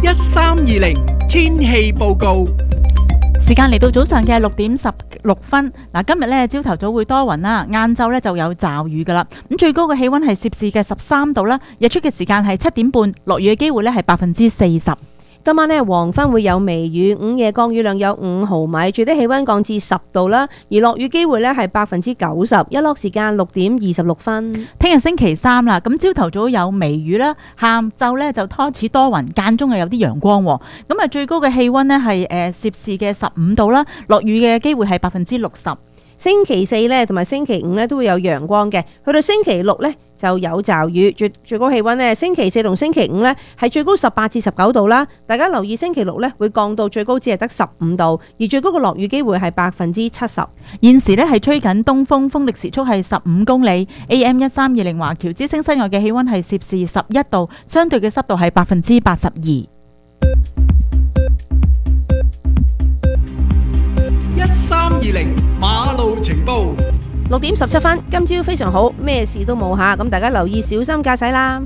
1320天氣報告。 時間嚟到早上嘅6:16。嗱，今日咧朝頭早會多雲啦，晏晝咧就有驟雨噶啦。咁最高嘅氣溫係攝氏嘅13度啦，日出嘅時間係7點半，落雨嘅機會咧係40%。 今晚呢，黃昏會有微雨，午夜降雨量有5毫米，最低氣溫降至10度啦。而落雨機會呢係90%，日落時間6:26。 聽日星期三啦，咁朝頭早有微雨啦，下晝呢就開始多雲，間中係有啲陽光。咁啊，最高嘅氣溫呢係攝氏嘅15度啦，落雨嘅機會係60%。 星期四呢同埋星期五呢都會有陽光嘅，去到星期六呢就有驟雨，最高氣溫呢星期四同星期五呢係最高18至19度啦。大家留意星期六呢會降到最高只係得15度，而最高嘅落雨機會係70%。 現時呢係吹緊東風，風力時速係15公里。AM 1320華僑之聲室外嘅氣溫係攝氏11度，相對嘅濕度係82%。 1320馬路情報。 6:17，今朝非常好，咩事都冇下，咁大家留意小心駕駛啦。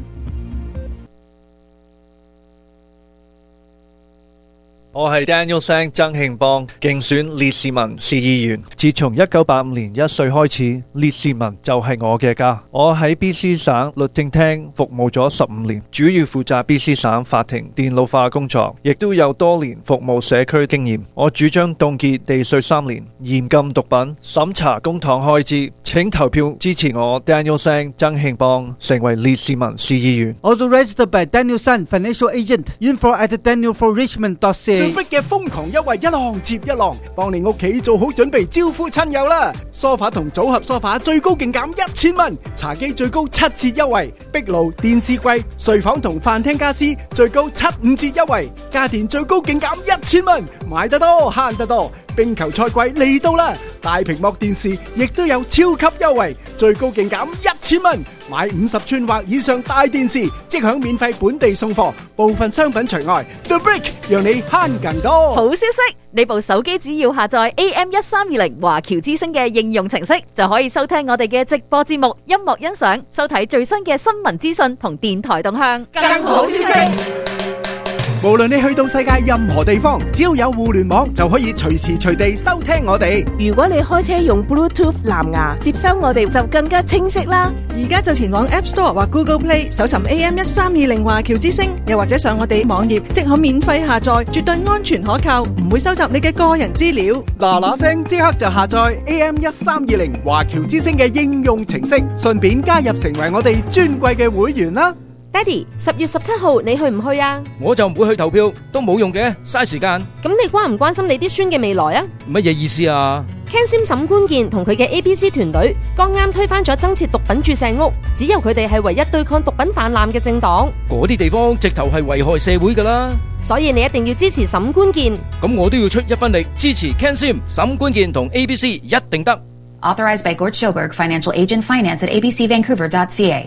我係 Daniel Sang 曾慶邦，競選烈士文市議員。自從1985年1歲開始，烈士文就係我嘅家。我喺 BC 省律政廳服務咗15年，主要負責 BC 省法庭電腦化工作，亦都有多年服務社區經驗。我主張凍結地稅3年，嚴禁毒品，審查公帑開支。請投票支持我 Daniel Sang 曾慶邦成為烈士文市議員。 Also registered by Daniel Sang Financial Agent. Info at danielforrichmond.ca。 最逼嘅瘋狂優惠一浪接一浪，幫你屋企做好準備招呼親友啦！梳化同組合梳化最高勁減1000蚊，茶几最高7折優惠，壁爐、電視櫃、睡房同飯廳家私最高75折優惠，家電最高勁減1000蚊，買得多慳得多。冰球賽季嚟到啦，大屏幕電視亦都有超級優惠，最高勁減1000蚊，買50寸或以上大電視即享免費本地送貨，部分商品除外。The Brick 讓你慳更多。 好消息，你部手機只要下載 AM1320華僑之聲嘅應用程式，就可以收聽我哋嘅直播節目、音樂欣賞、收睇最新嘅新聞資訊同電台動向。更好消息！ 無論你去到世界任何地方，只要有互聯網就可以隨時隨地收聽我哋。 如果你開車用 Bluetooth 藍牙接收我哋，就更加清晰啦。 而家就前往 App Store 或 Google Play 搜尋 AM1320華僑之聲，又或者上我哋網頁即可免費下載，絕對安全可靠，唔會收集你嘅個人資料。 嗱聲即刻就下載 AM1320華僑之聲嘅應用程式，順便加入成為我哋尊貴嘅會員啦。 爹哋，10月17號你去唔去啊？ 我就唔會去投票，都冇用嘅，嘥時間。 咁你關唔關心你啲孫嘅未來啊？ 乜嘢意思啊 ？Ken Sim 沈官健同佢嘅 ABC 團隊剛啱推翻咗增設毒品注射屋，只有佢哋係唯一對抗毒品氾濫嘅政黨。 嗰啲地方直頭係危害社會噶啦， 所以你一定要支持沈官健。 咁我都要出一分力支持 Ken Sim 沈官健同 ABC， 一定得。 Authorized by Gort Schoberg, Financial Agent, Finance at abcvancouver.ca。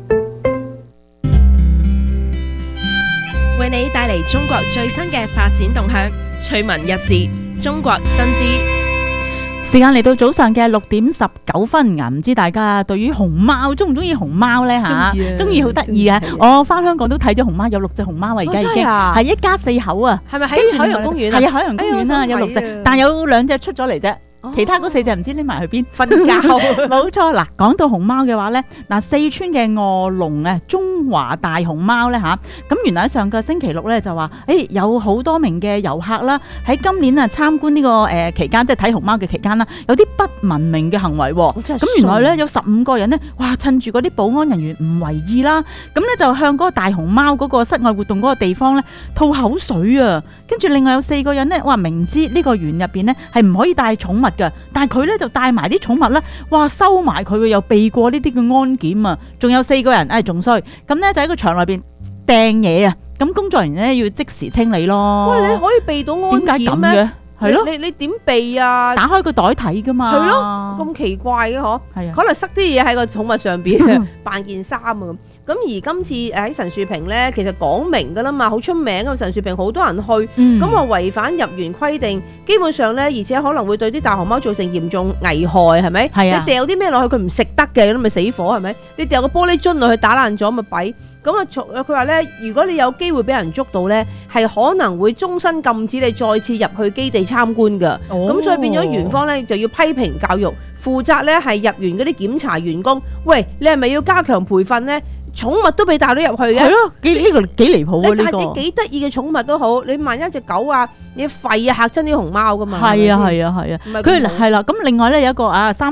為你帶嚟中國最新嘅發展動向，趣聞一事，中國新知。 時間嚟到早上嘅6:19。唔知大家對於熊貓中唔中意熊貓呢？吓？中意，好得意啊！我翻香港都睇咗熊貓，有6隻熊貓啊，而家已經係一家4口啊。 係咪喺海洋公園啊？ 係啊，海洋公園啦，有6隻，但有2隻出咗嚟啫。其他嗰4隻唔知匿埋去邊瞓覺。 冇錯。嗱，講到熊貓嘅話呢，嗱，四川嘅臥龍啊，中華大熊貓呢。吓，咁原來喺上個星期六呢，就話，有好多名嘅遊客啦，喺今年啊參觀呢個期間，即係睇熊貓嘅期間啦，有啲不文明嘅行為。咁原來呢，有15個人呢，哇，趁住嗰啲保安人員唔為意啦，咁呢就向嗰個大熊貓嗰個室外活動嗰個地方呢吐口水啊！跟住另外有4個人呢，哇，明知呢個園入邊呢係唔可以帶寵物嘅，但係佢咧就帶埋啲寵物咧，哇，收埋佢，又避過呢啲嘅安檢啊！仲有4個人，仲衰，咁咧就喺個場內邊掟嘢啊！咁工作人員咧要即時清理咯。 喂，你可以避到安檢咩？ 點解咁嘅？係咯， 你點避啊？ 打開個袋睇噶嘛。 係咯，咁奇怪嘅嗬。 係啊， 可能塞啲嘢喺個寵物上邊扮件衫啊咁。咁而今次喺陳樹坪咧，其實講明噶啦嘛，好出名啊！陳樹坪好多人去，咁話違反入園規定，基本上咧，而且可能會對啲大熊貓造成嚴重危害，係咪？ 係啊。 你掉啲咩落去，佢唔食得嘅，咁咪死火係咪？你掉個玻璃樽落去打爛咗咪弊。 咁啊，佢話咧，如果你有機會俾人捉到咧，係可能會終身禁止你再次入去基地參觀㗎。咁所以變咗園方咧就要批評教育，負責咧係入園嗰啲檢查員工，喂，你係咪要加強培訓咧？寵物都被帶咗入去嘅， 係咯，呢個幾離譜啊！呢個但係你幾得意嘅寵物都好，你萬一隻狗啊，你吠啊嚇親啲熊貓噶嘛？ 係啊係啊係啊，佢係啦。咁另外咧有一個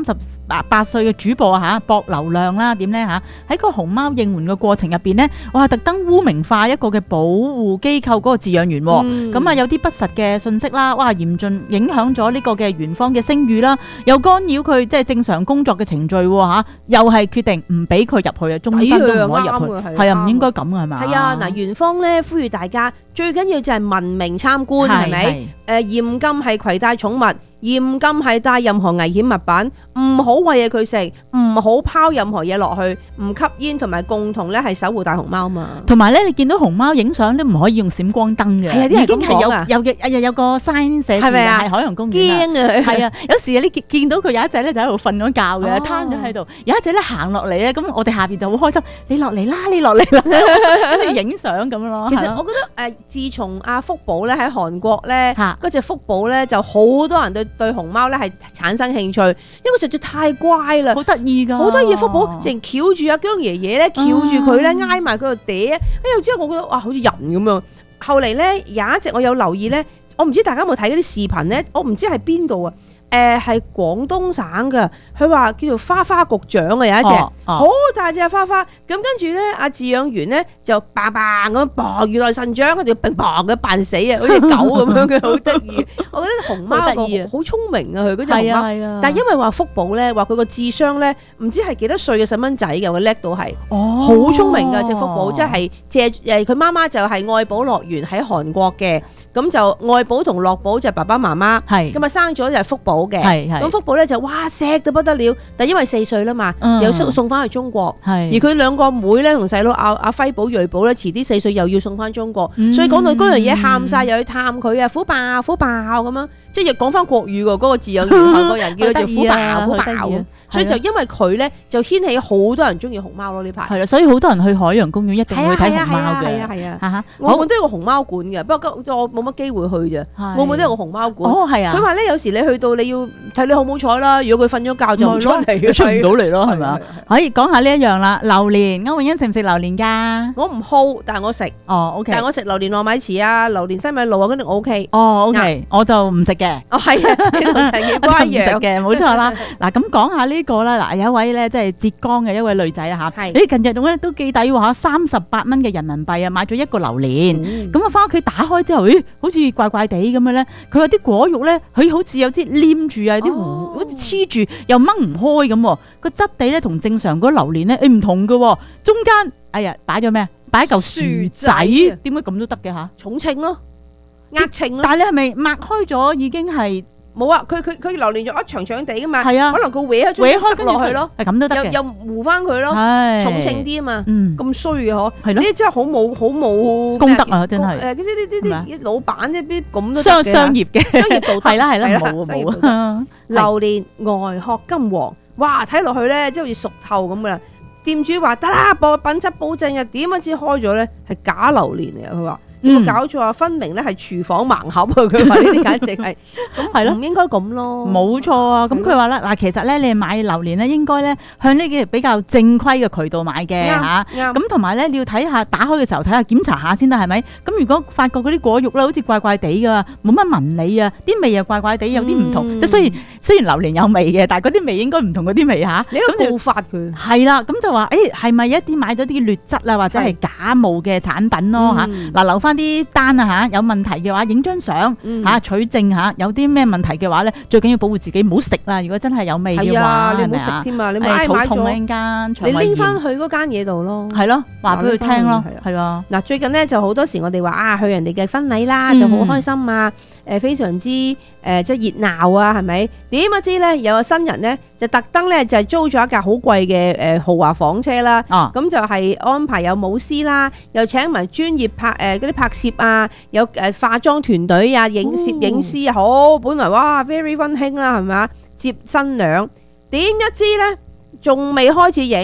38歲嘅主播嚇博流量啦，點咧嚇喺個熊貓應援嘅過程入邊咧，哇特登污名化一個嘅保護機構嗰個飼養員喎，咁啊有啲不實嘅信息啦，哇嚴重影響咗呢個嘅園方嘅聲譽啦，又干擾佢即係正常工作嘅程序嚇，又係決定唔俾佢入去啊，終身都唔可以入去，係啊唔應該咁嘅係嘛？ 係啊，嗱園方咧呼籲大家最緊要就係文明參觀係咪？嚴禁係攜帶寵物。嚴禁係帶任何危險物品，唔好餵嘢佢食，唔好拋任何嘢落去，唔吸煙，同埋共同咧係守護大熊貓嘛。 同埋咧，你見到熊貓影相都唔可以用閃光燈嘅， 係啊，啲人已經係講有個 sign 寫住係咪啊？ 係海洋公園驚啊！ 係啊，有時你見到佢有一隻咧就喺度瞓咗覺嘅，攤咗喺度；有一隻咧行落嚟咧，咁我哋下邊就好開心，你落嚟啦，你落嚟啦，跟住影相咁樣咯。 其實我覺得自從阿福寶咧喺韓國咧，嗰隻福寶咧就好多人對熊貓咧係產生興趣，因為實在太乖啦， 好得意㗎， 好得意。福寶淨翹住阿姜爺爺咧，翹住佢咧，挨埋佢度嗲。之後我覺得哇，好似人咁樣。後嚟咧有一隻我有留意咧，我唔知大家有冇睇嗰啲視頻咧，我唔知係邊度啊。係廣東省嘅，佢話叫做花花局長啊，有一隻好大隻花花，咁跟住咧，阿飼養員咧就嘭嘭咁嘭如來神掌，佢哋嘭嘭嘅扮死啊，好似狗咁樣嘅，好得意。我覺得熊貓個好聰明啊，佢嗰隻熊貓，但係因為話福寶咧，話佢個智商咧，唔知係幾多歲嘅細蚊仔嘅，佢叻到係，好聰明㗎隻福寶，即係借佢媽媽就係愛寶樂園喺韓國嘅，咁就愛寶同樂寶就係爸爸媽媽，咁啊生咗就係福寶。咁福寶咧就哇錫到不得了，但因為4歲啦嘛，就要送翻去中國。而佢兩個妹咧同細佬阿輝寶、瑞寶咧，遲啲4歲又要送翻中國，所以講到嗰樣嘢喊晒，又去探佢啊，虎爸虎爸咁樣，即係又講翻國語喎。嗰個飼養員韓國人叫佢做虎爸虎爸，所以就因為佢咧就掀起好多人中意熊貓咯呢排。 係啦，所以好多人去海洋公園一定會睇熊貓嘅。 係啊，澳門都有個熊貓館嘅，不過我冇乜機會去啫。澳門都有個熊貓館。 係啊。 佢話咧有時你去到你要睇你好唔好彩啦，如果佢瞓咗覺就唔出嚟， 出唔到嚟咯，係咪啊？可以講下呢一樣啦。榴蓮，歐詠欣食唔食榴蓮㗎？ 我唔好，但係我食。 OK。 但係我食榴蓮糯米糍啊，榴蓮西米露啊，嗰啲我 OK。 OK，我就唔食嘅。 係啊，你同陳健波一樣。 食嘅，冇錯啦。嗱，咁講下呢個啦。嗱，有一位咧，即係浙江嘅一位女仔啦嚇。近日咧都幾抵喎嚇，38蚊嘅人民幣啊，買咗一個榴蓮。咁啊，翻屋企打開之後，好似怪怪地咁樣咧。佢有啲果肉咧，佢好似有啲黏住啊，有啲糊，好似黐住，又掹唔開咁。個質地咧同正常嗰榴蓮咧，唔同嘅。中間，哎呀，擺咗咩？擺一嚿薯仔，點解咁都得嘅嚇？ 重稱咯，壓稱咯。 但係你係咪擘開咗已經係？ 冇啊！佢榴蓮就一長長地噶嘛， 係啊， 可能佢搲開落去咯， 係咁都得嘅， 又糊翻佢咯，重稱啲啊嘛，咁衰嘅嗬， 係咯， 呢啲真係好冇公德啊，真係啲老闆即係咁都商業嘅商業道德係啦冇啊， 榴蓮外殼金黃，哇睇落去咧即係好似熟透咁噶啦。店主話得啦，品質保證啊，點樣知開咗咧係假榴蓮嚟啊？佢話。有冇搞錯啊？分明咧係廚房盲盒啊！佢話呢啲簡直係咁，係咯，唔應該咁咯。 冇錯啊！咁佢話咧嗱，其實咧你買榴蓮咧應該咧向呢個比較正規嘅渠道買嘅嚇。咁同埋咧你要睇下打開嘅時候睇下檢查下先得係咪？咁如果發覺嗰啲果肉咧好似怪怪地㗎，冇乜紋理啊，啲味又怪怪地，有啲唔同。即係雖然榴蓮有味嘅，但係嗰啲味應該唔同嗰啲味嚇。 你都告發佢係啦，咁就話誒係咪一啲買咗啲劣質啊，或者係假冒嘅產品咯嚇？嗱留翻啲單啊嚇，有問題嘅話影張相嚇取證嚇，有啲咩問題嘅話咧，最緊要保護自己，唔好食啦。如果真係有味嘅話， 你唔好食添啊！你買咗間， 你拎翻去嗰間嘢度咯， 係咯，話俾佢聽咯，係啊。 嗱，最近咧就好多時我哋話啊，去人哋嘅婚禮啦，就好開心啊，非常之即係熱鬧啊，係咪？點不知咧有個新人咧就特登咧就係租咗一架好貴嘅豪華房車啦，咁就係安排有舞獅啦，又請埋專業嗰啲拍攝啊，有化妝團隊啊，攝影師啊，好本來哇 very 溫馨啦，係咪啊？接新娘，點一知咧仲未開始影，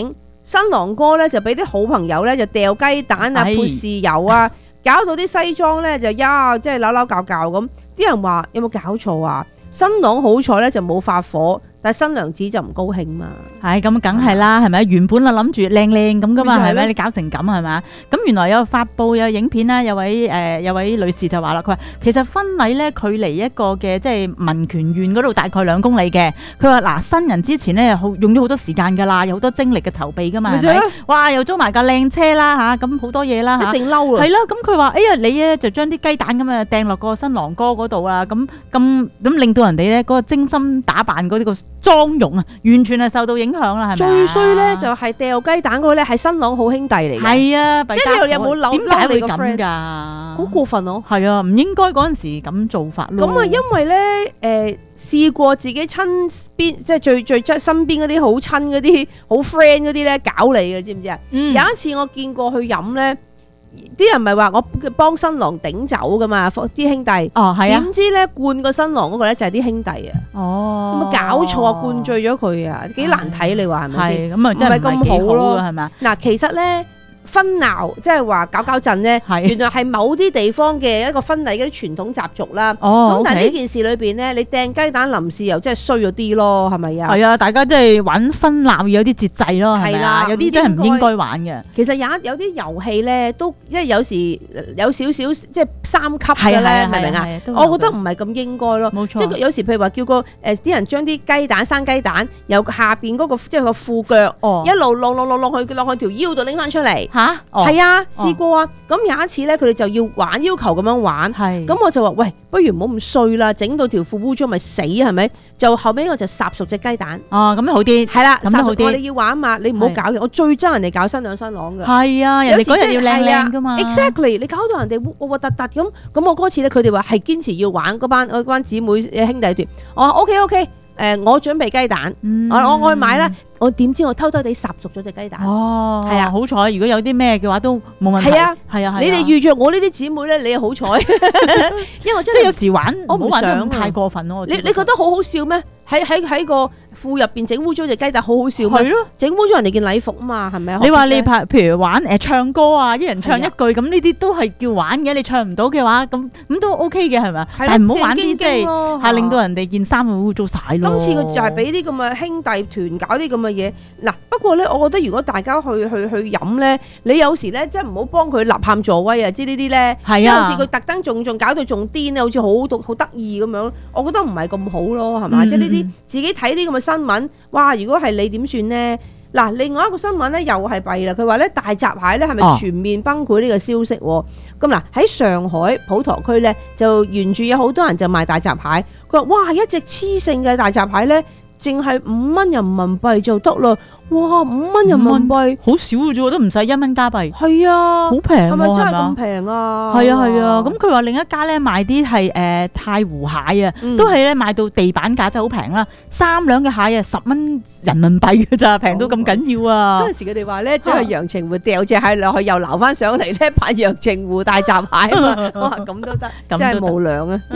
新郎哥咧就俾啲好朋友咧就掉雞蛋啊、 係潑豉油啊，搞到啲西裝咧就即係扭扭教教咁。啲人話有冇搞錯啊？新郎好彩咧就冇發火，但係新娘子就唔高興嘛。 係咁，梗係啦，係咪？原本啊諗住靚靚咁噶嘛，係咪？ 咪就係咯你搞成咁係嘛？咁原來有發布有影片啦，有位女士就話啦，佢話其實婚禮咧距離一個嘅即係民權縣嗰度大概2公里嘅。佢話嗱，新人之前咧用咗好多時間㗎啦，有好多精力嘅籌備㗎嘛，係咪咪就係咯？ 哇！又租埋架靚車啦嚇，咁好多嘢啦嚇。 一定嬲啊！ 係咯，咁佢話：哎呀，你咧就將啲雞蛋咁啊掟落個新郎哥嗰度啊，咁令到人哋咧嗰個精心打扮嗰啲個妝容啊，完全係受到影響啦，係咪啊？ 最衰咧就係掉雞蛋嗰個咧係新郎好兄弟嚟嘅。 係啊， 即係你有冇諗點解會嬲你個咁 friend？ 㗎？ 好過分咯！ 係啊，唔應該嗰陣時咁做法咯。 咁啊，因為咧試過自己親邊，即係最身邊嗰啲好親嗰啲好 friend 嗰啲咧搞你嘅，知唔知啊？有一次我見過去飲咧。啲人咪話我幫新郎頂酒噶嘛，啲兄弟。 哦，係啊。 點知咧灌個新郎嗰個咧就係啲兄弟啊。 哦。 咁啊搞錯啊，灌醉咗佢啊，幾難睇你話係咪先？ 係咁啊，真係唔係幾好咯，係咪？ 嗱，其實咧。婚鬧即係話搞震咧，原來係某啲地方嘅一個婚禮嗰啲傳統習俗啦。咁但係呢件事裏邊咧，你掟雞蛋淋豉油真係衰咗啲咯，係咪啊？ 係啊，大家即係玩婚鬧要有啲節制咯，係咪啊？有啲真係唔應該玩嘅。 其實有啲遊戲咧，都因為有時有少少即係3級嘅咧，明唔明啊？我覺得唔係咁應該咯。冇錯。即係有時譬如話叫個啲人將啲雞蛋生雞蛋由下邊嗰個即係個褲腳一路落去條腰度拎翻出嚟。 嚇， 係啊，試過啊。咁有一次咧，佢哋就要要求咁樣玩。咁我就話：喂，不如唔好咁衰啦，整到條褲污糟咪死係咪？就後尾我就烚熟隻雞蛋。 哦，咁樣好啲。係啦，咁樣好啲。 你要玩嘛，你唔好搞嘢。我最憎人哋搞新娘新郎㗎。 係啊，人哋嗰日要靚靚㗎嘛。 Exactly， 你搞到人哋核核突突咁。咁我嗰次咧，佢哋話係堅持要玩嗰班姊妹兄弟團。我話 OK，我準備雞蛋。我去買啦。我點知我偷偷地烚熟咗隻雞蛋？ 哦， 係啊， 好彩！如果有啲咩嘅話都冇問題。係啊， 你哋遇着我呢啲姊妹咧，你又好彩，因為我真係有時玩， 我唔想太過分咯。 你覺得好好笑咩？喺個褲入邊整污糟隻雞蛋，好好笑咩？係咯，整污糟人哋件禮服啊嘛，係咪啊？ 你話你譬如玩唱歌啊，一人唱一句咁，呢啲都係叫玩嘅。你唱唔到嘅話，咁都 OK 嘅係咪？但係唔好玩啲即係令到人哋件衫污糟晒咯。 今次佢就係俾啲咁嘅兄弟團搞啲咁嘅嘢。嗱，不過咧，我覺得如果大家去飲咧，你有時咧，即係唔好幫佢吶喊助威啊！即係呢啲咧，即係好似佢特登仲搞到仲癲咧，好似好得意咁樣。我覺得唔係咁好咯，係嘛？即係呢啲自己睇啲咁嘅新聞，哇！如果係你點算呢？嗱，另外一個新聞咧又係弊啦。佢話咧大閘蟹咧係咪全面崩潰呢個消息？咁嗱，喺上海普陀區咧就沿住有好多人就賣大閘蟹。佢話哇，一隻黐性嘅大閘蟹咧，淨係5蚊人民幣就得啦。哇，5蚊人民幣好少嘅啫，都唔使1蚊加幣。 係啊， 好平喎， 係咪真係咁平啊？ 係啊。咁佢話另一家咧賣啲係太湖蟹啊，都係咧賣到地板價，真係好平啦。3兩嘅蟹啊，10蚊人民幣嘅咋，平到咁緊要啊！ 嗰陣時佢哋話咧，即係陽澄湖掉隻蟹落去，又撈翻上嚟咧，扮陽澄湖大閘蟹啊嘛。哇，咁都得，真係無良啊！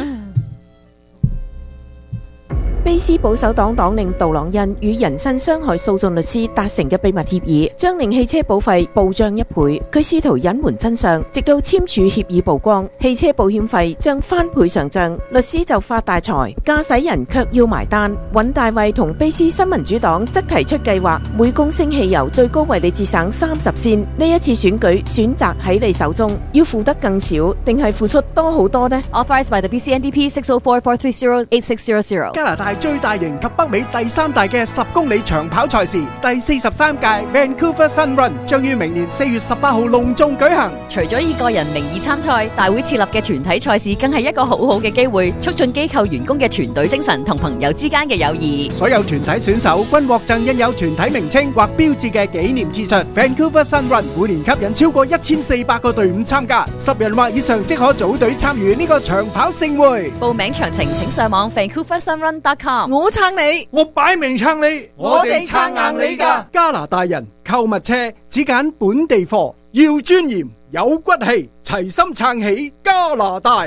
卑斯保守黨黨領杜朗恩與人身傷害訴訟律師達成嘅秘密協議，將令汽車保費暴漲1倍。佢試圖隱瞞真相，直到簽署協議曝光，汽車保險費將翻倍上漲，律師就發大財，駕駛人卻要埋單。尹大衛同卑斯新民主黨則提出計劃，每公升汽油最高為你節省30仙。呢一次選舉選擇喺你手中，要付得更少，定係付出多好多呢？ Authorized by the BCNDP 604-430-8600。 加拿大最大型及北美第3大嘅10公里長跑賽事第43屆 Vancouver Sun Run 將於明年4月18號隆重舉行。 除咗以個人名義參賽，大會設立嘅團體賽事更係一個好好嘅機會，促進機構員工嘅團隊精神同朋友之間嘅友誼。 所有團體選手均獲贈印有團體名稱或標誌嘅紀念 T 恤。Vancouver Sun Run 每年吸引超過1400個隊伍參加，10人或以上即可組隊參與呢個長跑盛會。 報名詳情請上網 vancouversunrun.com。 我撐你， 我擺明撐你， 我哋撐硬你㗎。 加拿大人購物車只揀本地貨，要尊嚴有骨氣，齊心撐起加拿大。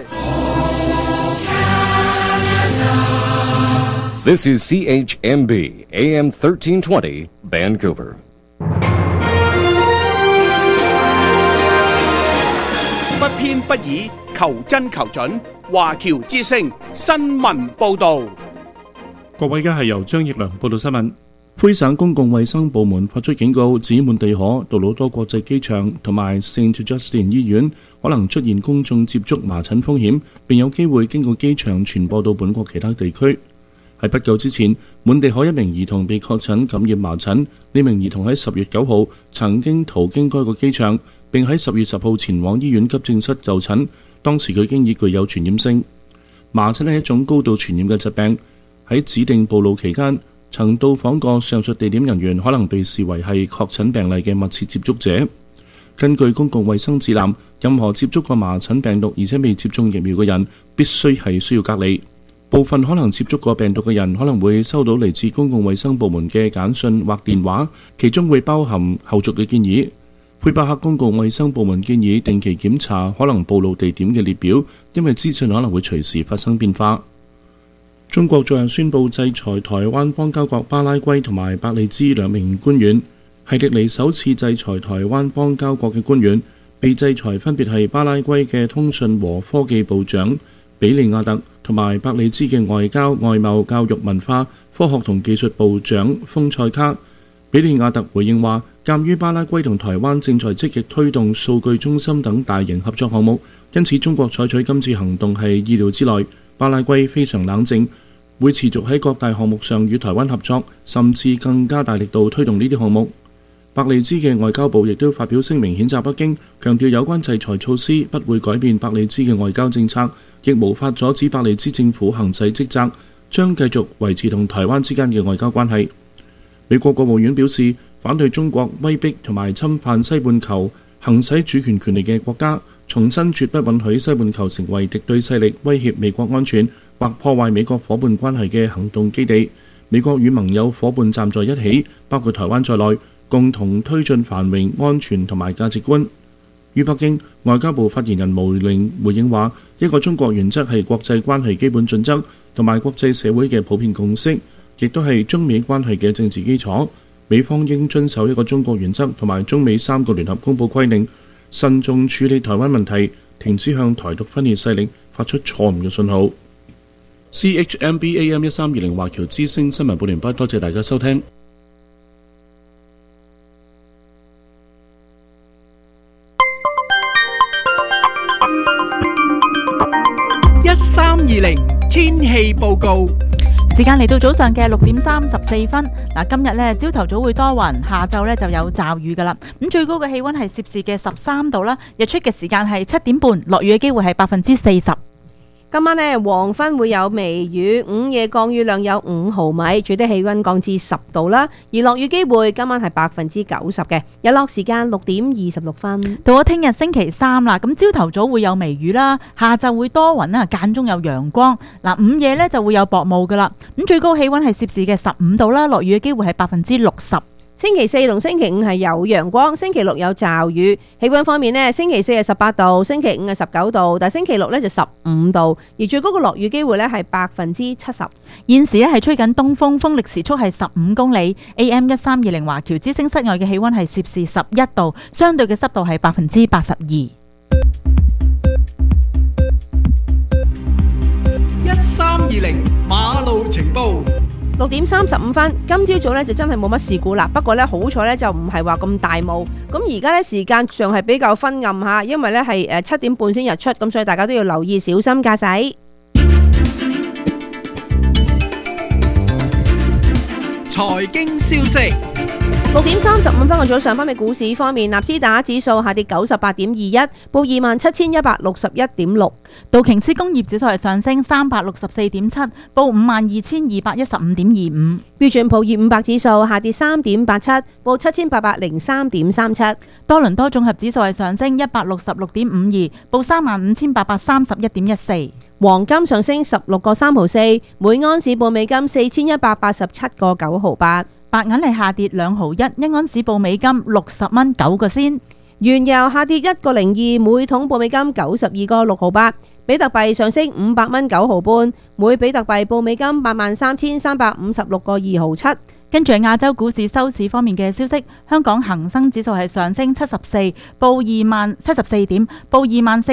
This is CHMB AM 1320 Vancouver. 偏不倚，求真求準。華僑之聲新聞報導。 各位，而家係由張奕良報道新聞。魁省公共衛生部門發出警告，指滿地可、杜魯多國際機場同埋 St. Justin 醫院可能出現公眾接觸麻疹風險，並有機會經過機場傳播到本國其他地區。喺不久之前，滿地可一名兒童被確診感染麻疹。呢名兒童喺10月9號曾經途經該個機場，並喺10月10號前往醫院急症室就診。當時佢經已具有傳染性。麻疹係一種高度傳染嘅疾病。喺指定暴露期間，曾到訪過上述地點人員可能被視為係確診病例嘅密切接觸者。根據公共衛生指南，任何接觸過麻疹病毒而且未接種疫苗嘅人，必須係需要隔離。部分可能接觸過病毒嘅人可能會收到嚟自公共衛生部門嘅簡訊或電話，其中會包含後續嘅建議。魁北克公共衛生部門建議定期檢查可能暴露地點嘅列表，因為資訊可能會隨時發生變化。中國昨日宣布制裁台灣邦交國巴拉圭同埋伯利茲2名官員，係歷嚟首次制裁台灣邦交國嘅官員。被制裁分別係巴拉圭嘅通訊和科技部長比利亞特同埋伯利茲嘅外交、外貿、教育、文化、科學同技術部長豐塞卡。比利亞特回應話，鑑於巴拉圭同台灣正在積極推動數據中心等大型合作項目，因此中國採取今次行動係意料之內。巴拉圭非常冷靜，會持續喺各大項目上與台灣合作，甚至更加大力度推動呢啲項目。伯利茲嘅外交部亦都發表聲明譴責北京，強調有關制裁措施不會改變伯利茲嘅外交政策，亦無法阻止伯利茲政府行使職責，將繼續維持同台灣之間嘅外交關係。美國國務院表示，反對中國威逼同埋侵犯西半球行使主權權利嘅國家，重申絕不允許西半球成為敵對勢力威脅美國安全或破壞美國伙伴關係嘅行動基地。美國與盟友伙伴站在一起，包括台灣在內，共同推進繁榮、安全同埋價值觀。於北京，外交部發言人毛寧回應話，一個中國原則係國際關係基本準則同埋國際社會嘅普遍共識，亦都係中美關係嘅政治基礎。美方應遵守一個中國原則同埋中美3個聯合公報規定，慎重處理台灣問題，停止向台獨分裂勢力發出錯誤嘅信號。CHMB AM 1320華僑之聲新聞報完畢，多謝大家收聽。 1320天氣報告。 時間嚟到早上嘅6點34分。嗱，今日呢，朝頭早會多雲，下晝呢就有驟雨噶啦。咁最高嘅氣溫係攝氏嘅13度啦。日出嘅時間係7點半，落雨嘅機會係40%。 今晚呢，黃昏會有微雨，午夜降雨量有5毫米，最低氣溫降至10度啦。而落雨機會今晚係90%嘅。日落時間6點26分。 到咗聽日星期3啦，咁朝頭早會有微雨啦，下晝會多雲啦，間中有陽光。嗱，午夜呢就會有薄霧噶啦。咁最高氣溫係攝氏嘅15度啦，落雨嘅機會係60%。 星期4同星期5係有陽光，星期6有驟雨。氣溫方面呢，星期4係18度，星期5係19度，但星期6呢就15度，而最高嘅落雨機會呢係70%。 現時呢係吹緊東風，風力時速係15公里。AM 1320華僑之聲室外嘅氣溫係攝氏11度，相對嘅濕度係82%。 1320馬路情報。 6點35分，今朝早呢就真係冇乜事故啦。不過呢，好彩呢就唔係話咁大霧。咁而家呢時間上係比較昏暗吓，因為呢係7點半先日出，咁所以大家都要留意小心駕駛。 財經消息。 6點35分嘅早上，北美股市方面，納斯達克指數下跌98.21，報27,161.6。 道瓊斯工業指數係上升364.7，報52,215.25。 標準普爾500指數下跌3.87，報7,803.37。 多倫多綜合指數係上升166.52，報35,831.14。 黃金上升16個3毫4，每盎司報美金4,187個9毫8。 白銀係下跌2毫1，一盎司報美金60蚊9個仙。 原油下跌1個02，每桶報美金92個6毫8。比特幣上升500蚊9毫半，每比特幣報美金83,356個2毫7。 跟住係亞洲股市收市方面嘅消息，香港恒生指數係上升74，報27074點，報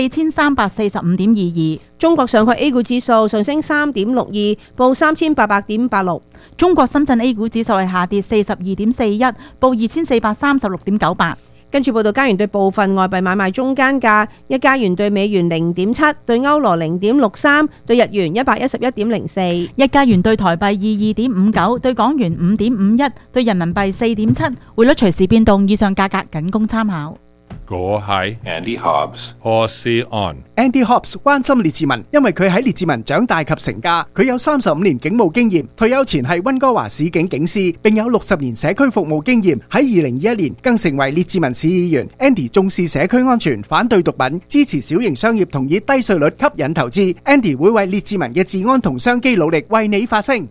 24,345.22。 中國上海 A 股指數上升3.62，報3800.86。 中國深圳 A 股指數係下跌42.41，報2436.98。 跟住報道加元對部分外幣買賣中間價，一加元對美元0.7，對歐羅0.63，對日元111.04， 一加元對台幣22.59，對港元5.51，對人民幣4.7，匯率隨時變動，以上價格僅供參考。 我係 Andy Hobbs，何士安。 Andy Hobbs 關心列治文，因為佢喺列治文長大及成家。佢有35年警務經驗，退休前係溫哥華市警警司，並有60年社區服務經驗。喺2021年更成為列治文市議員。Andy 重視社區安全，反對毒品，支持小型商業同以低稅率吸引投資。Andy 會為列治文嘅治安同商機努力，為你發聲。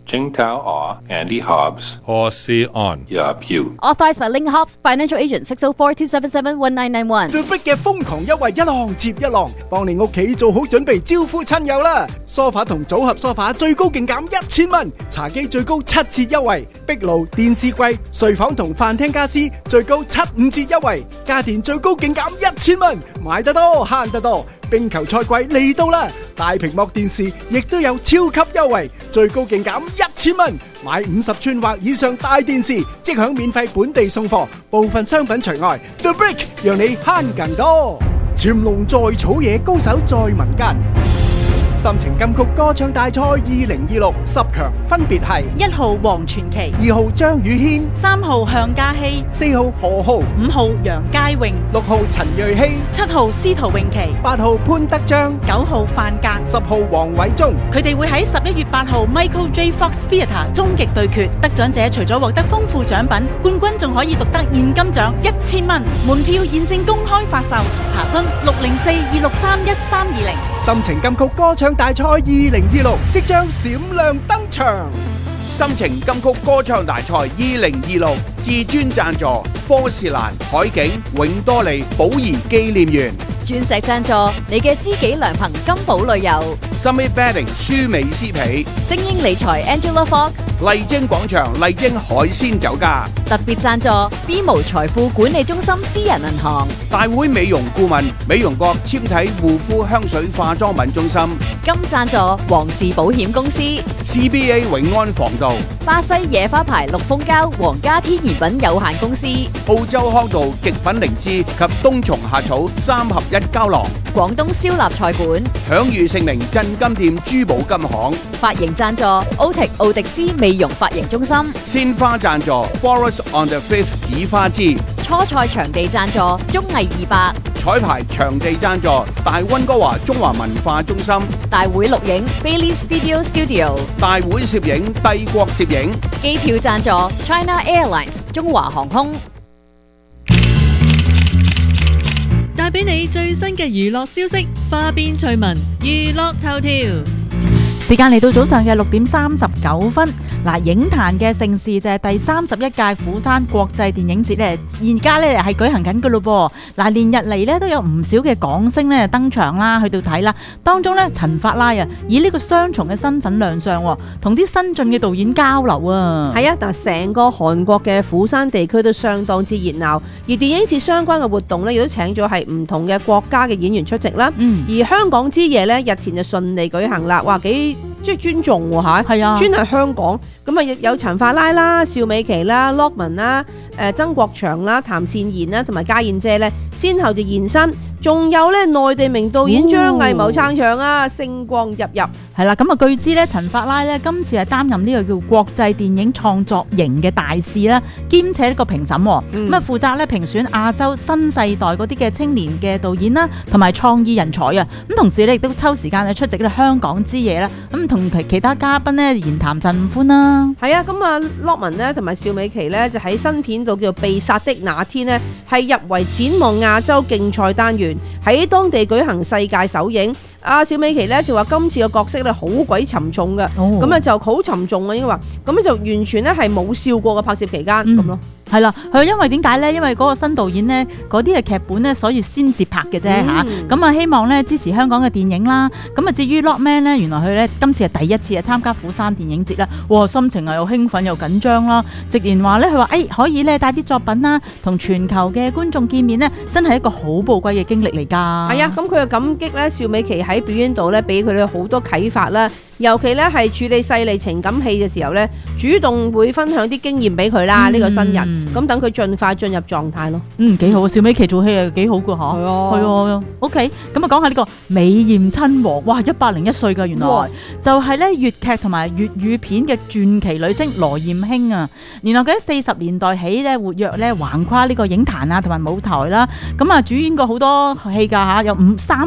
Andy Hobbs，何士安。 Authorized by Link Hobbs Financial Agent 604-277-1991。 The Brick 嘅瘋狂優惠一浪接一浪，幫你屋企做好準備招呼親友啦！梳化同組合梳化最高勁減1000蚊，茶几最高7折優惠，壁爐、電視櫃、睡房同飯廳家私最高75折優惠，家電最高勁減1000蚊，買得多慳得多。冰球賽季嚟到啦，大屏幕電視亦都有超級優惠，最高勁減1000蚊，買50寸或以上大電視即享免費本地送貨，部分商品除外。The Brick 讓你慳更多。潛龍在草野，高手在民間。心情金曲歌唱大賽2026 10強分別係 1號黃傳奇、 2號張宇軒、 3號向嘉熙、 4號何浩、 5號楊佳穎、 6號陳瑞希、 7號司徒詠琪、 8號潘德章、 9號范格、 10號黃偉忠。 佢哋會喺11月8號 Michael J. Fox Theatre 終極對決，得獎者除咗獲得豐富獎品，冠軍仲可以獨得現金獎1000蚊。門票現正公開發售，查詢604-263-1320。 心情金曲歌唱大賽2026即將閃亮登場。 心情金曲歌唱大賽2026至尊贊助科士蘭、海景、永多利、寶儀紀念園。 鑽石贊助你嘅知己良朋金寶旅遊。 Summit Bedding 舒美絲皮。 精英理財 Angela Fogg。 麗晶廣場麗晶海鮮酒家。 特別贊助 BMO 財富管理中心私人銀行。 大會美容顧問美容國纖體護膚香水化妝品中心。 金贊助皇氏保險公司。 CBA 永安防盜。 巴西野花牌綠蜂膠皇家天然品有限公司。 澳洲康道極品靈芝及冬蟲夏草3合1膠囊。 廣東燒臘菜館。 享譽盛名鎮金店珠寶金行。 髮型贊助奧迪斯美容髮型中心。 鮮花贊助 Forest on the Fifth 紫花枝。 初賽場地贊助綜藝200。 彩排場地贊助大溫哥華中華文化中心。 大會錄影 Bailey's Video Studio。 大會攝影帝國攝影。 機票贊助 China Airlines 中華航空。 帶俾你最新嘅娛樂消息，花邊趣聞，娛樂頭條。 時間嚟到早上嘅6點39分。嗱，影壇嘅盛事就係第31屆釜山國際電影節咧，而家咧係舉行緊噶咯噃。嗱，連日嚟咧都有唔少嘅港星咧登場啦，去到睇啦。當中咧陳法拉啊，以呢個雙重嘅身份亮相，同啲新晉嘅導演交流啊。 係啊，嗱，成個韓國嘅釜山地區都相當之熱鬧，而電影節相關嘅活動咧，亦都請咗係唔同嘅國家嘅演員出席啦。而香港之夜咧，日前就順利舉行啦，哇，幾即係尊重喎嚇。係啊，專係香港。咁啊，有陳法拉啦、邵美琪啦、Lockman 啦、曾國祥啦、譚善言啦，同埋家燕姐咧，先後就現身。仲有咧，內地名導演張藝謀撐場啊，星光熠熠。 係啦，咁啊，據知咧，陳法拉咧今次係擔任呢個叫國際電影創作營嘅大使啦，兼且一個評審。咁啊，負責咧評選亞洲新世代嗰啲嘅青年嘅導演啦，同埋創意人才啊。咁同時咧亦都抽時間去出席咧香港之夜啦。咁同其他嘉賓咧言談陣歡啦。 係啊，咁啊 Lockman 咧同埋邵美琪咧就喺新片度叫做《被殺的那天》呢，係入圍展望亞洲競賽單元，喺當地舉行世界首映。阿邵美琪咧就話今次嘅角色咧好鬼沉重嘅，咁啊就好沉重啊，應該話咁就完全咧係冇笑過嘅拍攝期間咁咯。 係啦，佢因為點解咧？因為嗰個新導演咧，嗰啲嘅劇本咧，所以先接拍嘅啫嚇。咁啊，希望咧支持香港嘅電影啦。咁啊，至於 Lockman 咧，原來佢咧今次係第一次係參加釜山電影節啦。哇，心情係又興奮又緊張啦。直言話咧，佢話可以咧帶啲作品啦，同全球嘅觀眾見面咧，真係一個好寶貴嘅經歷嚟㗎。係啊，咁佢又感激咧邵美琪喺表演度咧，俾佢哋好多啟發啦。尤其咧係處理細膩情感戲嘅時候咧，主動會分享啲經驗俾佢啦。呢個新人，咁等佢盡快進入狀態咯。 幾好啊！邵美琪做戲係幾好㗎嚇。係啊 OK， 咁啊講下呢個美艷親王，哇，101歲㗎原來，就係咧粵劇同埋粵語片嘅傳奇女星羅艷卿啊。原來佢喺40年代起咧活躍咧橫跨呢個影壇啊同埋舞台啦。咁啊主演過好多戲㗎嚇，有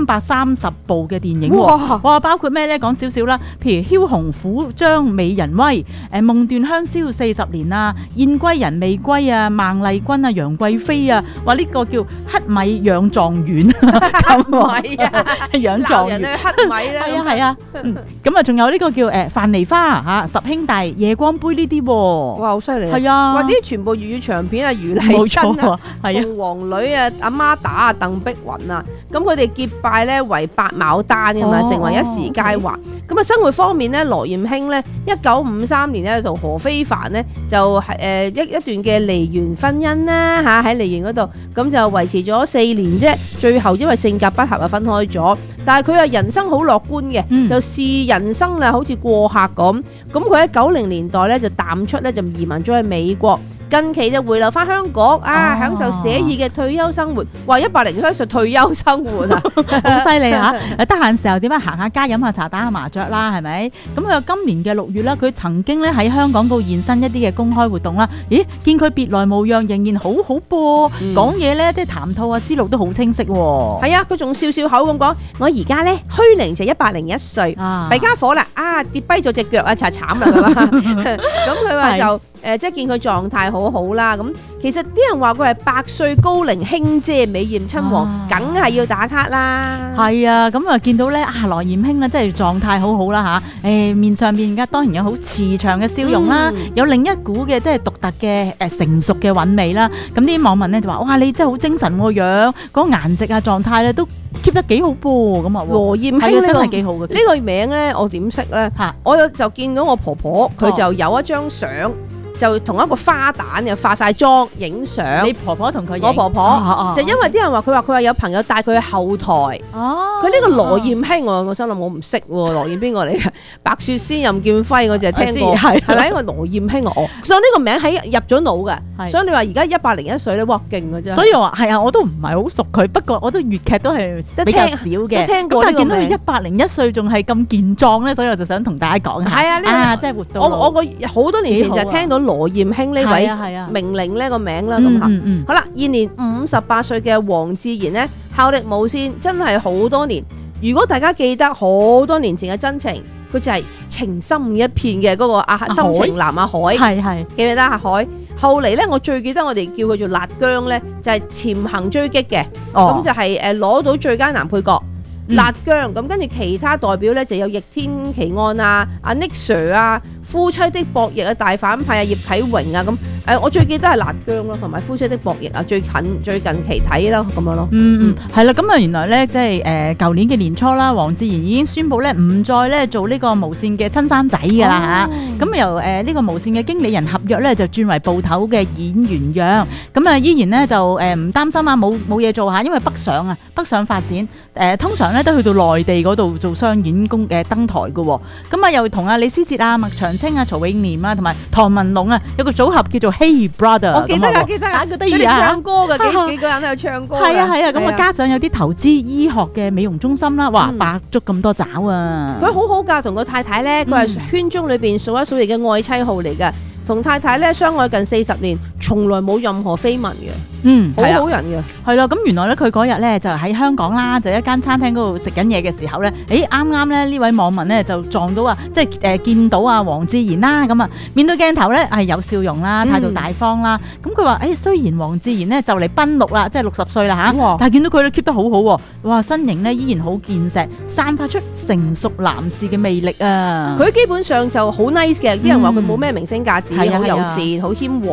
330部嘅電影喎。哇，包括咩咧？講少少啦。譬如梟雄虎將美人威、夢斷香消40年啊、燕歸人未歸啊、孟麗君啊、楊貴妃啊，話呢個叫黑米養狀元，咁米啊， 養狀元黑米咧， 係啊，咁啊仲有呢個叫樊梨花嚇、十兄弟、夜光杯呢啲喎， 哇好犀利， 係啊， 哇啲全部粵語長片啊，余麗珍啊、鳳凰女啊、阿媽打啊、鄧碧雲啊，咁佢哋結拜咧為八牡丹㗎嘛，成為一時佳話。咁啊生活方面咧，羅艷卿咧1953年咧同何非凡咧就係一段嘅梨園婚姻啦嚇，喺梨園嗰度，咁就維持咗4年啫，最後因為性格不合啊分開咗。但係佢啊人生好樂觀嘅，就視人生啊好似過客咁。咁佢喺90年代咧就淡出咧，就移民咗去美國。近期就回流翻香港啊，享受寫意嘅退休生活。話103歲退休生活啊， 好犀利嚇！得閒時候點樣行下街、飲下茶、打下麻雀啦，係咪？咁佢今年嘅6月啦，佢曾經咧喺香港度現身一啲嘅公開活動啦。咦，見佢別來無恙，仍然好好噃，講嘢咧啲談吐啊思路都好清晰喎。 係啊，佢仲笑笑口咁講：我而家咧虛齡就101歲，弊家伙啦！跌跛咗隻腳啊，慘啦咁啊！咁佢話就。即係見佢狀態好好啦，咁其實啲人話佢係百歲高齡卿姐美艷親王，梗係要打卡啦。 係啊，咁啊見到咧羅艷卿咧，真係狀態好好啦嚇。面上面而家當然有好慈祥嘅笑容啦，有另一股嘅即係獨特嘅成熟嘅韻味啦。咁啲網民咧就話：哇，你真係好精神個樣，嗰個顏值啊狀態咧都 keep 得幾好噃。咁啊， 羅艷卿真係幾好嘅。 呢個名咧，我點識咧？我就見到我婆婆，佢就有一張相。就同一個花旦又化晒妝影相。 你婆婆同佢影？ 我婆婆就因為啲人話佢話有朋友帶佢去後台。佢呢個羅艷卿我心諗我唔識喎，羅艷邊個嚟嘅？白雪仙任劍輝我就係聽過，係咪？因為羅艷卿所以呢個名喺入咗腦嘅。所以你話而家101歲咧，哇勁嘅啫。所以我話係啊，我都唔係好熟佢，不過我都粵劇都係比較少嘅。 聽過， 但係見到佢101歲仲係咁健壯咧，所以我就想同大家講下。係啊，真係活到老。 我好多年前就聽到羅艷卿呢位名伶呢個名啦，咁嚇。好啦，現年58歲嘅黃智賢呢，效力無線真係好多年。如果大家記得好多年前嘅真情，佢就係情深一片嘅嗰個深情男阿海，記唔記得阿海？後嚟咧，我最記得我哋叫佢做辣姜咧，就係潛行追擊嘅，咁就係攞到最佳男配角。辣姜咁，跟住其他代表咧就有《逆天奇案》啊、阿 Nick Sir 啊、夫妻的博弈啊、大反派啊、葉啟榮啊咁。我最記得係辣姜咯，同埋夫妻的博弈啊，最近期睇啦咁樣咯。 係啦，咁啊原來咧即係舊年嘅年初啦，黃智賢已經宣布咧唔再咧做呢個無線嘅親生仔㗎啦嚇。咁由呢個無線嘅經理人合約咧就轉為部頭嘅演員樣。咁啊依然咧就唔擔心啊，冇嘢做嚇，因為北上發展通常咧都去到內地嗰度做商演登台嘅喎。咁啊又同阿李思捷啊、麥長青啊、曹永廉啊同埋唐文龍啊有個組合叫做Hey Brother， 我記得啊，覺得佢哋唱歌嘅幾個人喺度唱歌。 係啊，咁啊加上有啲投資醫學嘅美容中心啦，哇，百足咁多爪啊！ 佢好好㗎，同個太太咧，佢係圈中裏邊數一數二嘅愛妻號嚟㗎。同太太咧相愛近40年，從來冇任何緋聞嘅，好好人嘅。 係啦，咁原來咧佢嗰日咧就喺香港啦，就一間餐廳嗰度食緊嘢嘅時候咧，啱啱咧呢位網民咧就撞到啊，即係見到啊黃智賢啦，咁啊面對鏡頭咧係有笑容啦，態度大方啦。咁佢話雖然黃智賢咧就嚟奔六啦，即係60歲啦嚇，但係見到佢都 keep 得好好喎，哇身形咧依然好健碩，散發出成熟男士嘅魅力啊！ 佢基本上就好 nice 嘅，啲人話佢冇咩明星價值。好友善，好謙和，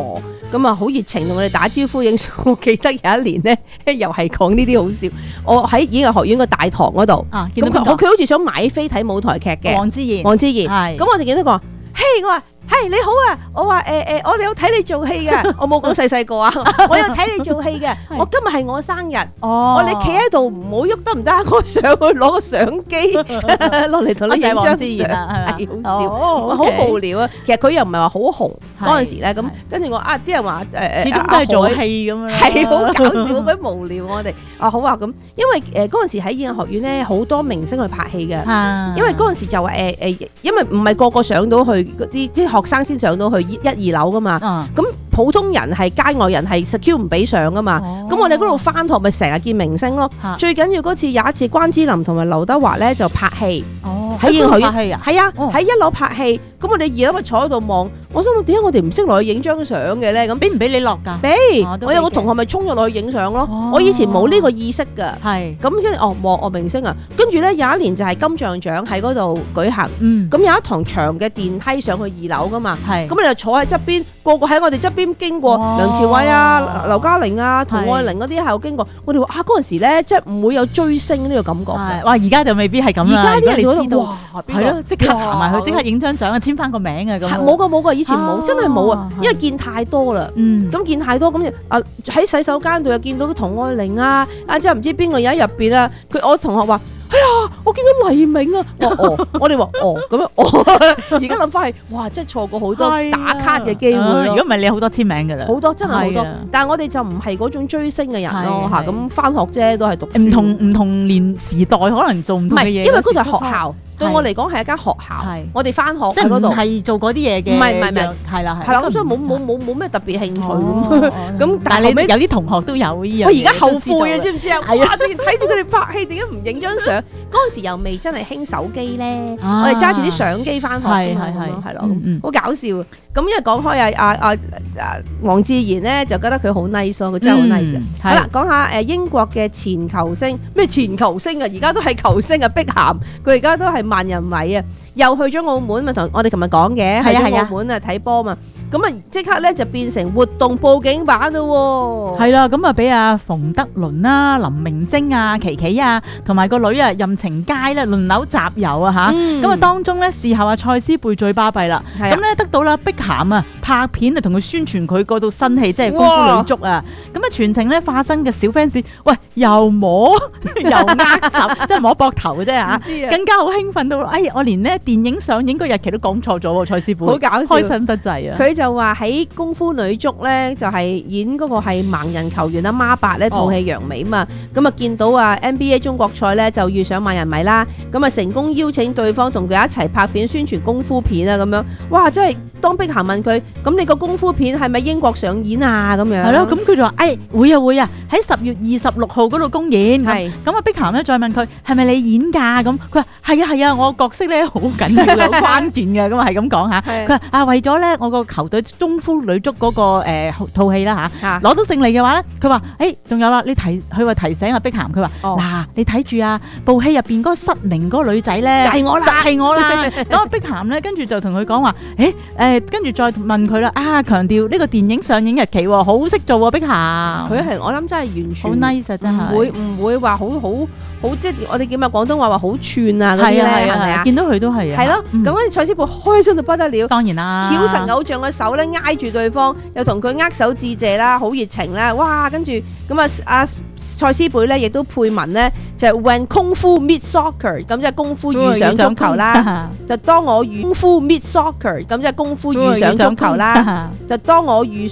咁啊好熱情同我哋打招呼影相。我記得有一年咧，又係講呢啲好笑。我喺演藝學院個大堂嗰度， 見到佢好似想買飛睇舞台劇嘅黃之賢， 係咁我就見到佢話，嘿，我話。係你好啊！我話我哋有睇你做戲嘅，我冇講細個啊，我有睇你做戲嘅。我今日係我生日，我你企喺度唔好喐得唔得？我上去攞個相機落嚟同你影張相，係好笑，好無聊啊！其實佢又唔係話好紅嗰陣時咧，咁跟住我啲人話始終都係做戲咁樣， 係好搞笑，好鬼無聊我哋。好啊咁，因為嗰陣時喺演藝學院咧，好多明星去拍戲嘅，因為嗰陣時就話因為唔係個個上到去嗰啲即係學生先上到去1、2樓噶嘛，咁普通人係街外人係 secure 唔俾上噶嘛，咁我哋嗰度翻學咪成日見明星咯。最緊要嗰次有一次關之琳同埋劉德華咧就拍戲，喺演藝學院係啊，喺1樓拍戲，咁我哋2樓咪坐喺度望，我心諗點解我哋唔識落去影張相嘅咧？咁俾唔俾你落㗎？ 俾，我有個同學咪衝咗落去影相咯。我以前冇呢個意識㗎，係咁跟住望明星啊，跟住咧有一年就係金像獎喺嗰度舉行，咁有一堂長嘅電梯上去2樓噶嘛，咁你就坐喺側邊，個個喺我哋側邊經過，梁朝偉啊、劉嘉玲啊、陶愛玲嗰啲喺度經過，我哋話嗰陣時咧即係唔會有追星呢個感覺嘅。 哇！而家就未必係咁啦， 而家啲人你知道哇， 係咯，即刻行埋去，即刻影張相啊，簽翻個名啊咁。 冇噶，以前冇，真係冇啊，因為見太多啦。咁見太多咁喺洗手間度又見到童愛玲啊，即係唔知邊個有喺入邊啊。我同學話：哎呀，我見到黎明啊！我哋話咁樣而家諗翻係，哇！真係錯過好多打卡嘅機會咯。 如果唔係你好多簽名㗎啦， 好多真係好多。但係我哋就唔係嗰種追星嘅人咯嚇。咁翻學啫，都係讀書。 唔同年時代可能做唔同嘅嘢。 因為嗰度係學校。對我嚟講係一間學校，我哋翻學喺嗰度， 即係唔係做嗰啲嘢嘅， 唔係， 係啦， 咁所以冇咩特別興趣咁。 但係你有啲同學都有呢樣， 我而家後悔啊，知唔知啊？哇！之前睇住佢哋拍戲，點解唔影張相？嗰陣時又未真係興手機咧，我哋揸住啲相機翻學，係咯，好搞笑。咁因為講開黃智賢咧，就覺得佢好 nice 咯，佢真係好 nice。好啦，講下英國嘅前球星，咩前球星啊？而家都係球星啊，碧咸，佢而家都係萬人迷啊，又去咗澳門咪同我哋琴日講嘅，喺澳門啊睇波嘛。咁啊，即刻咧就變成活動報警版咯喎！ 係啦，咁啊俾阿馮德倫啦、林明晶啊、琪琪啊，同埋個女啊任晴佳咧輪流集郵啊嚇！咁啊當中咧事後啊蔡思貝最巴閉啦，咁咧得到啦碧咸啊拍片啊同佢宣傳佢嗰套新戲，即係功夫女足啊！咁啊全程咧化身嘅小 fans， 喂又摸又握手，即係摸膊頭嘅啫嚇，更加好興奮到，我連咧電影上映個日期都講錯咗喎，蔡思貝好搞笑， 開心得滯啊！ 就話喺功夫女足咧，就係演嗰個係盲人球員阿孖八咧，吐氣揚眉嘛。咁啊見到NBA 中國賽咧就遇上萬人迷啦，咁啊成功邀請對方同佢一齊拍片宣傳功夫片啊咁樣。哇！真係當碧咸問佢，咁你個功夫片係咪英國上演啊？咁樣係咯，咁佢就話會啊，喺10月26號嗰度公演。係咁啊，碧咸咧再問佢係咪你演㗎？咁佢話係啊，我角色咧好緊要嘅，好關鍵嘅。咁啊係咁講嚇。佢話為咗咧我個球隊功夫女足嗰個套戲啦嚇，攞到勝利嘅話咧，佢話仲有啦，佢話提醒阿碧咸，佢話嗱你睇住啊，部戲入邊嗰個失明嗰個女仔咧，就係我啦。咁阿碧咸咧跟住就同佢講話，跟住再問佢啦，強調呢個電影上映日期喎，好識做喎，碧咸。佢係我諗真係完全好 nice 真係，唔會話好即係我哋叫咩廣東話話好串啊嗰啲咧，係咪啊？見到佢都係啊。係咯，咁跟住蔡思貝開心到不得了，當然啦，翹實偶像嘅手咧挨住對方，又同佢握手致謝啦，好熱情啦，哇！跟住咁啊蔡思貝咧亦都配文咧就係 When 功夫 meet soccer， 咁即係功夫遇上足球啦。就當我功夫 meet soccer， 咁即係功夫遇上足球啦。就當我遇